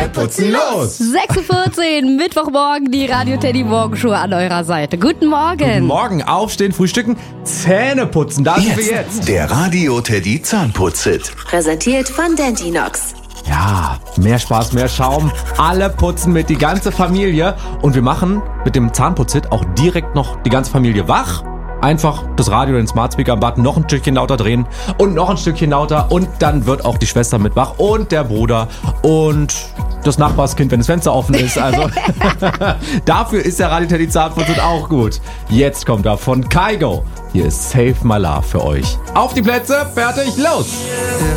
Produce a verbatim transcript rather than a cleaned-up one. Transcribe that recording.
putzen los! sechs Uhr vierzehn, Mittwochmorgen, die Radio Teddy Morgenshow an eurer Seite. Guten Morgen. Guten Morgen, aufstehen, frühstücken, Zähne putzen, da sind wir Jetzt jetzt. der Radio Teddy Zahnputz-Hit. Präsentiert von Dentinox. Ja, mehr Spaß, mehr Schaum. Alle putzen mit, die ganze Familie. Und wir machen mit dem Zahnputz-Hit auch direkt noch die ganze Familie wach. Einfach das Radio, den Smart Speaker am Button noch ein Stückchen lauter drehen und noch ein Stückchen lauter und dann wird auch die Schwester mit wach und der Bruder und das Nachbarskind, wenn das Fenster offen ist. Also dafür ist der Radio Teddy Zahnputz auch gut. Jetzt kommt er von Kygo. Hier ist Save My Love für euch. Auf die Plätze, fertig, los!